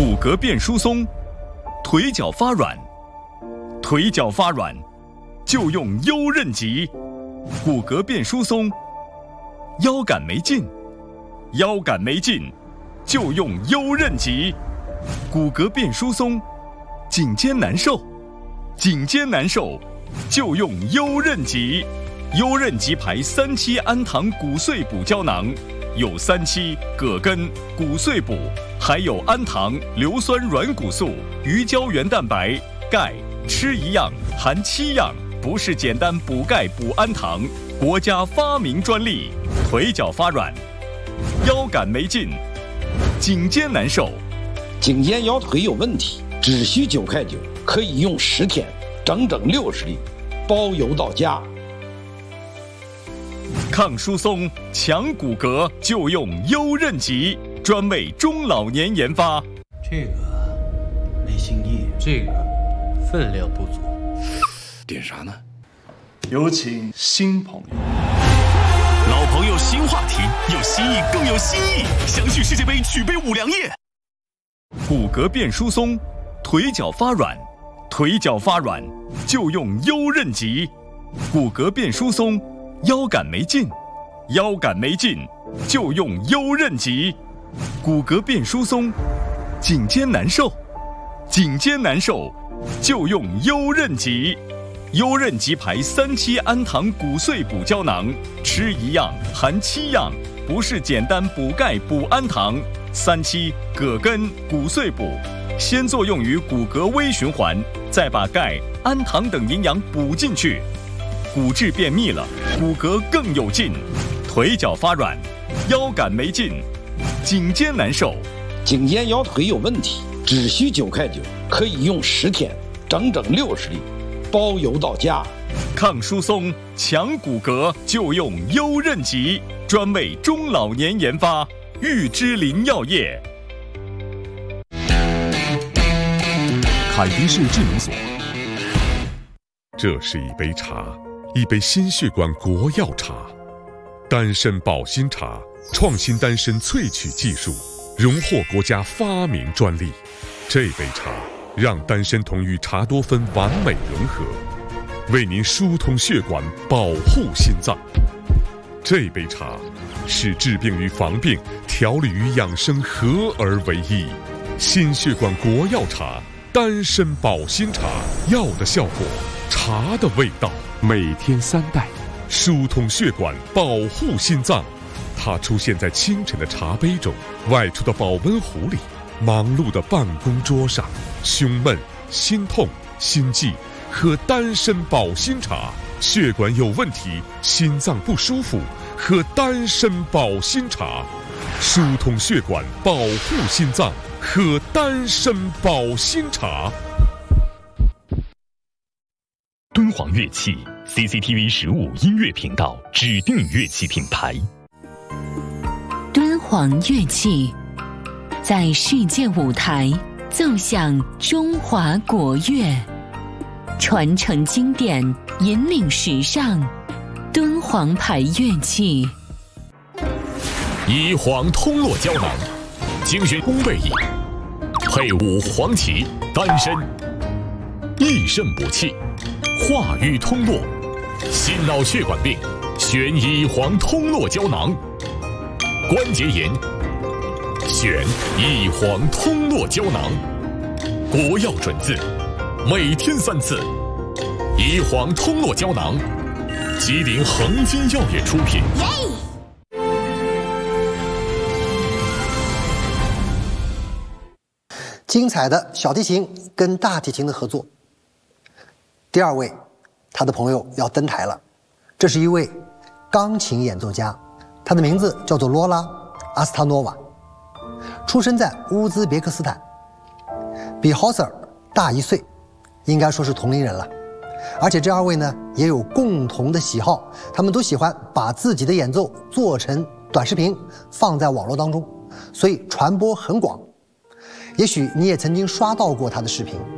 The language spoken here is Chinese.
骨骼变疏松，腿脚发软，腿脚发软就用优韧脊；骨骼变疏松，腰杆没劲，腰杆没劲就用优韧脊；骨骼变疏松，颈肩难受，颈肩难受就用优韧脊。优韧脊牌3期氨糖骨碎补胶囊，有3期葛根、骨碎补，还有氨糖、硫酸软骨素、鱼胶原蛋白、钙，吃一样含7样，不是简单补钙补氨糖，国家发明专利。腿脚发软，腰杆没劲，颈肩难受， 颈肩腰腿有问题，只需9块9，可以用10天，整整60粒，包邮到家。 抗疏松、强骨骼就用优韧脊，专为中老年研发。 这个没新意，这个分量不足。 点啥呢？ 有请新朋友。 老朋友新话题，有新意更有新意。相信世界杯，举杯五粮液。 骨骼变疏松，腿脚发软，腿脚发软就用优韧脊；骨骼变疏松，腰杆没劲，腰杆没劲就用优韧脊；骨骼变疏松，颈肩难受，颈肩难受就用优韧脊。优韧脊牌3期氨糖骨碎补胶囊，吃一样含7样，不是简单补钙补氨糖。3期葛根骨碎补，先作用于骨骼微循环，再把钙、氨糖等营养补进去，骨质变密了，骨骼更有劲。腿脚发软，腰杆没劲，颈肩难受， 颈肩腰腿有问题，只需9块9，可以用10天，整整60粒，包邮到家。 抗疏松、强骨骼就用优韧脊，专为中老年研发。玉芝林药业。 凯迪氏智能锁。这是一杯茶，一杯心血管国药茶，丹参保心茶，创新丹参萃取技术，荣获国家发明专利。这杯茶让丹参酮与茶多酚完美融合，为您疏通血管，保护心脏。这杯茶使治病与防病、调理与养生合而为一。心血管国药茶，丹参保心茶，药的效果，茶的味道。每天3袋，疏通血管，保护心脏。它出现在清晨的茶杯中，外出的保温壶里，忙碌的办公桌上。胸闷、心痛、心悸，喝丹参保心茶。血管有问题，心脏不舒服，喝丹参保心茶。疏通血管，保护心脏，喝丹参保心茶。 敦煌乐器 CCTV 15音乐频道指定乐器品牌。 敦煌乐器在世界舞台奏响中华国乐，传承经典，引领时尚。敦煌牌乐器， 宜黄通络胶囊，精选宫贝益，配伍黄芪、丹参，益肾补气，化瘀通络，心脑血管病选宜黄通络胶囊，关节炎选宜黄通络胶囊，国药准字，每天3次。宜黄通络胶囊，吉林恒金药业出品。 精彩的小提琴跟大提琴的合作。第2位，他的朋友要登台了，这是一位钢琴演奏家，他的名字叫做罗拉·阿斯塔诺娃，出生在乌兹别克斯坦，比豪瑟尔大1岁，应该说是同龄人了。而且这2位呢也有共同的喜好，他们都喜欢把自己的演奏做成短视频放在网络当中，所以传播很广。也许你也曾经刷到过他的视频，